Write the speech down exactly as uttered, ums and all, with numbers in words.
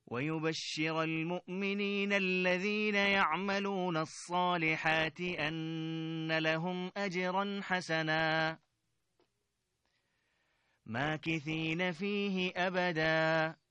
ويبشر المؤمنين الذين يعملون الصالحات أن لهم أجرا حسنا ماكثين فيه أبدا